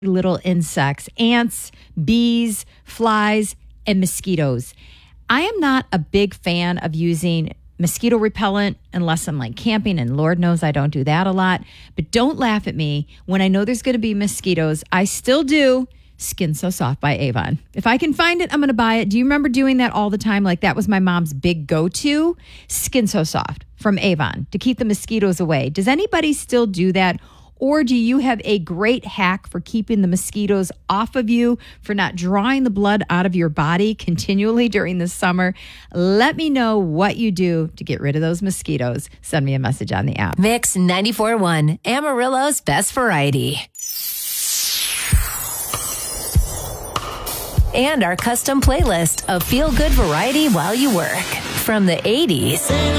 little insects, ants, bees, flies, and mosquitoes. I am not a big fan of using mosquito repellent unless I'm like camping, and Lord knows I don't do that a lot. But don't laugh at me when I know there's going to be mosquitoes. I still do Skin So Soft by Avon. If I can find it, I'm going to buy it. Do you remember doing that all the time? Like that was my mom's big go-to, Skin So Soft from Avon to keep the mosquitoes away. Does anybody still do that? Or do you have a great hack for keeping the mosquitoes off of you, for not drawing the blood out of your body continually during the summer? Let me know what you do to get rid of those mosquitoes. Send me a message on the app. Mix 94.1, Amarillo's best variety. And our custom playlist of feel-good variety while you work. From the 80s